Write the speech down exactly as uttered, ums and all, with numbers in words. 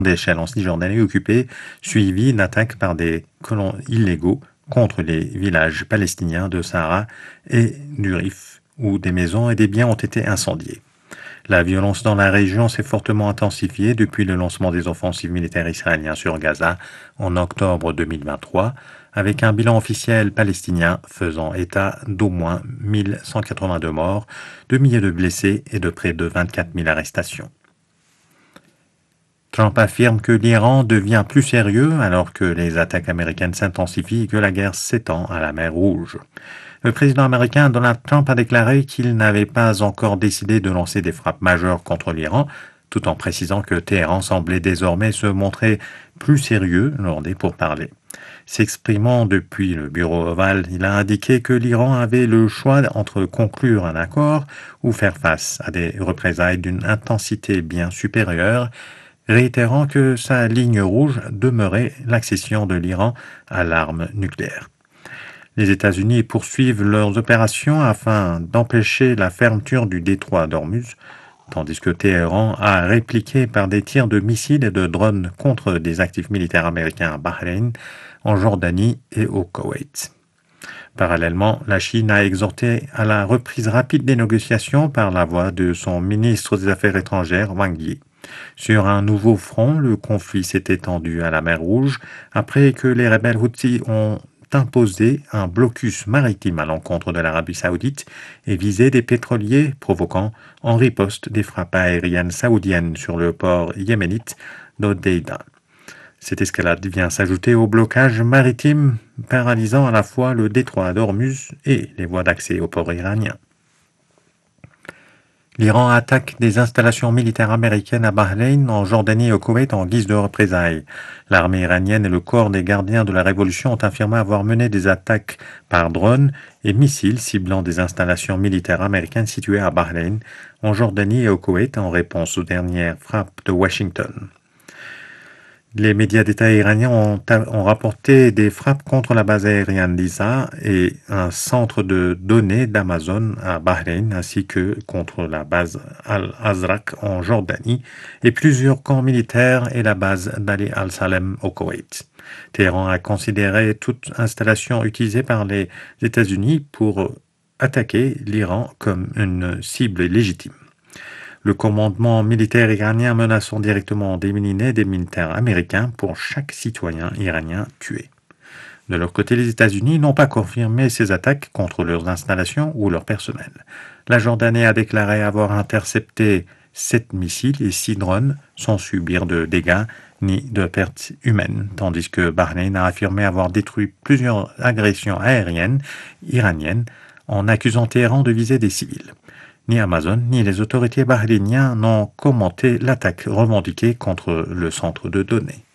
d'échelle en Cisjordanie occupée, suivie d'attaques par des colons illégaux contre les villages palestiniens de Sahara et du Rif, où des maisons et des biens ont été incendiés. La violence dans la région s'est fortement intensifiée depuis le lancement des offensives militaires israéliennes sur Gaza en octobre deux mille vingt-trois, avec un bilan officiel palestinien faisant état d'au moins mille cent quatre-vingt-deux morts, de milliers de blessés et de près de vingt-quatre mille arrestations. Trump affirme que l'Iran devient plus sérieux alors que les attaques américaines s'intensifient et que la guerre s'étend à la mer Rouge. Le président américain Donald Trump a déclaré qu'il n'avait pas encore décidé de lancer des frappes majeures contre l'Iran, tout en précisant que Téhéran semblait désormais se montrer plus sérieux lors des pourparlers. S'exprimant depuis le bureau ovale, il a indiqué que l'Iran avait le choix entre conclure un accord ou faire face à des représailles d'une intensité bien supérieure, réitérant que sa ligne rouge demeurait l'accession de l'Iran à l'arme nucléaire. Les États-Unis poursuivent leurs opérations afin d'empêcher la fermeture du détroit d'Ormuz, tandis que Téhéran a répliqué par des tirs de missiles et de drones contre des actifs militaires américains à Bahreïn, en Jordanie et au Koweït. Parallèlement, la Chine a exhorté à la reprise rapide des négociations par la voix de son ministre des Affaires étrangères, Wang Yi. Sur un nouveau front, le conflit s'est étendu à la mer Rouge après que les rebelles Houthis ont imposé un blocus maritime à l'encontre de l'Arabie saoudite et visé des pétroliers, provoquant en riposte des frappes aériennes saoudiennes sur le port yéménite d'Hodeïda. Cette escalade vient s'ajouter au blocage maritime paralysant à la fois le détroit d'Ormuz et les voies d'accès au port iranien. L'Iran attaque des installations militaires américaines à Bahreïn, en Jordanie et au Koweït en guise de représailles. L'armée iranienne et le corps des gardiens de la révolution ont affirmé avoir mené des attaques par drone et missiles ciblant des installations militaires américaines situées à Bahreïn, en Jordanie et au Koweït en réponse aux dernières frappes de Washington. Les médias d'État iraniens ont, ont rapporté des frappes contre la base aérienne d'Isa et un centre de données d'Amazon à Bahreïn, ainsi que contre la base Al-Azraq en Jordanie et plusieurs camps militaires et la base d'Ali al-Salem au Koweït. Téhéran a considéré toute installation utilisée par les États-Unis pour attaquer l'Iran comme une cible légitime. Le commandement militaire iranien menaçant directement d'éliminer des militaires américains pour chaque citoyen iranien tué. De leur côté, les États-Unis n'ont pas confirmé ces attaques contre leurs installations ou leur personnel. La Jordanie a déclaré avoir intercepté sept missiles et six drones sans subir de dégâts ni de pertes humaines, tandis que Bahreïn a affirmé avoir détruit plusieurs agressions aériennes iraniennes en accusant Téhéran de viser des civils. Ni Amazon ni les autorités bahreïniennes n'ont commenté l'attaque revendiquée contre le centre de données.